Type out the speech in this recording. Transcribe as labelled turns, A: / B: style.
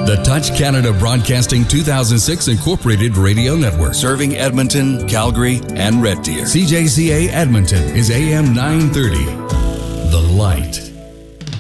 A: The Touch Canada Broadcasting 2006 Incorporated Radio Network, serving Edmonton, Calgary, and Red Deer. CJCA Edmonton is AM 930. The Light.